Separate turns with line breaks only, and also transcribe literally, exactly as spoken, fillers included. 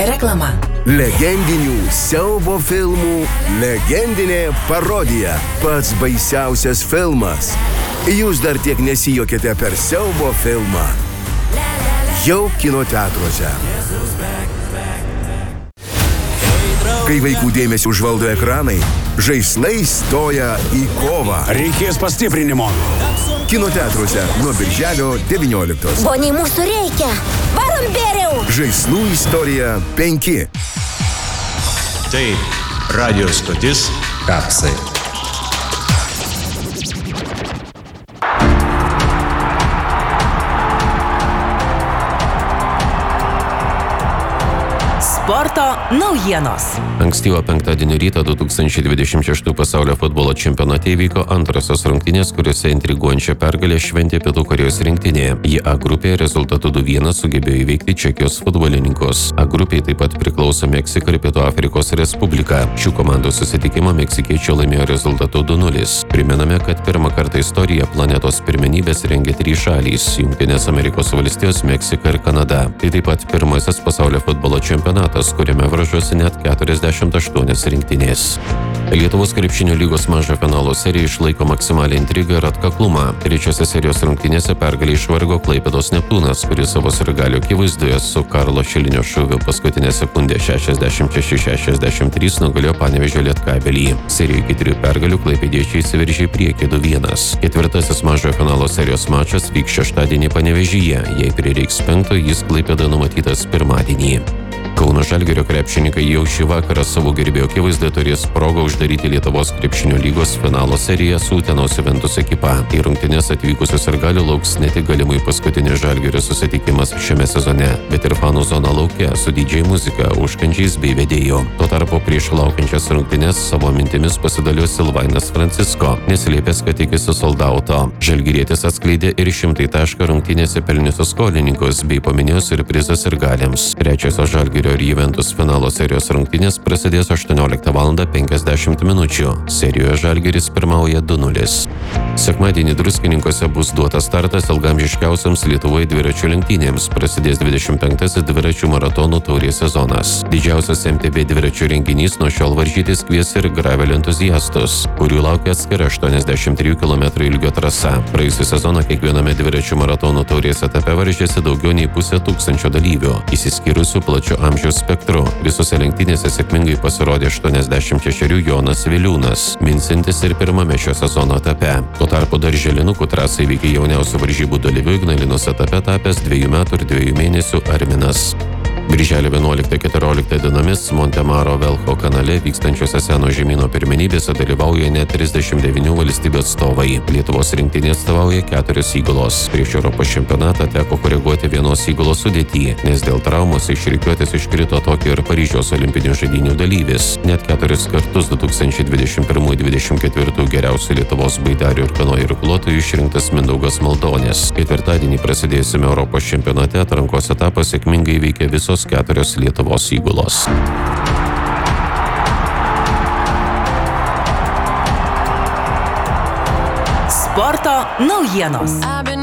Reklama.
Legendinių siaubo filmų legendinė parodija. Pats baisiausias filmas. Jūs dar tiek nesijokėte per siaubo filmą. Jau kino teatruose. Kai vaikų dėmesį užvaldo ekranai, žaislai stoja į kovą.
Reikės pastiprinimo.
Kino teatruose nuo birželio devynioliktos.
Boniai, mūsų reikia. Varom bėriau.
Žaislų istorija penki.
Tai radio stotis Kapsai.
Sporto naujienos.
Ankstyvą penktadienio rytą du tūkstančiai dvidešimt šeštų pasaulio futbolo čempionate įvyko antrosios rungtynės, kuriuose intriguojančią pergalę šventė Pietų Korėjos rinktinė. Ji A grupėje rezultatu du vienas sugebėjo įveikti Čekijos futbolininkus. A grupėje taip pat priklauso Meksika ir Pietų Afrikos Respublika. Šių komandų susitikimą meksikiečiai laimėjo rezultatu du nulis. Primename, kad pirmą kartą istorijoje planetos pirmenybės rengia trys šalys – Jungtinės Amerikos valstijos, Meksika ir Kanada. Tai taip pat pirmasis pasaulio futbolo čempionatas, kuriame varžosi net keturiasdešimt aštuonios rinktinės. Lietuvos krepšinio lygos mažo finalo serija išlaiko maksimalią intrigą ir atkaklumą. Trečiose serijos rungtynėse pergalę išvargo Klaipėdos Neptūnas, kuris savo sirgalių akivaizdoje su Karlo Šilinio šūviu paskutinę sekundę šešiasdešimt šeši šešiasdešimt trys nugalėjo Panevėžio Lietkabelį. Serijoje iki trijų pergalių klaipėdiečiai įsiveržė į priekį du vienas. Ketvirtasis mažojo finalo serijos mačas vyks šeštadienį Panevėžyje. Jei prireiks penkto, jis Klaipėdoje numatytas pirmadienį. Kauno Žalgirio krepšininkai jau šį vakarą savo gerbėjų akivaizdoje turės progą uždaryti Lietuvos krepšinio lygos finalo seriją su Utenos Juventus ekipa. Į rungtynes atvykusios sirgalių lauks ne tik galimai paskutinis Žalgirio susitikimas šiame sezone, bet ir fanų zona lauke su didžėj muzika, užkandžiais bei vedėjų. Tuo tarpu prieš laukiančias rungtynes savo mintimis pasidalijo Silvainas Francisko, neslėpęs, kad tikisi sold outo. Žalgirietis atskleidė ir šimtai tašką rungtynėse pelniusius skolininkus bei paminėjo siurprizą sirgaliams. Trečiosios Žalgirio ir Juventus finalo serijos rungtynės prasidės aštuonioliktą valandą penkiasdešimt minučių. Serijoje Žalgiris pirmauja du nulis. Sekmadienį Druskininkuose bus duotas startas ilgaamžiškiausiams Lietuvoje dviračių lenktynėms. Prasidės dvidešimt penktasis dviračių maratonų taurės sezonas. Didžiausias M T B dviračių renginys nuo šiol varžytis kvies ir gravelio entuziastus, kurių laukia atskira aštuoniasdešimt trijų kilometrų ilgio trasa. Praėjusią sezoną kiekviename dviračių maratonų taurės etape varžėsi daugiau nei pusė tūkstančio dalyvių, išsiskyrusių plačiu amžiaus spektru. Visose lenktynėse sėkmingai pasirodė aštuoniasdešimt šešerių Jonas Viliūnas, minsintis ir pirmame šio sezono etape. Tuo tarpu Darželinukų trasą įveikė jauniausių varžybų dalyvių Ignalinos etape tapęs dviejų metų ir dviejų mėnesių Arminas. Birželio vienuoliktą keturioliktą dienomis Montemaro Velcho kanale vykstančiose Seno žemyno pirmenybėse dalyvauja net trisdešimt devynių valstybių atstovai. Lietuvos rinktinė atstovauja keturios įgulos. Prieš Europos čempionatą teko koreguoti vienos įgulos sudėtį, nes dėl traumos iš rikiuotės iškrito Tokijo ir Paryžiaus olimpinių žaidynių dalyvis. Net keturis kartus du tūkstančiai dvidešimt pirmų dvidešimt ketvirtų geriausių Lietuvos baidarių ir kanojų irkluotojų išrinktas Mindaugas Maldonis. Ketvirtadienį prasidėjusiame Europos čempionate atrankos etapą sėkmingai veikė visos keturios Lietuvos įgulos.
Sporto naujienos.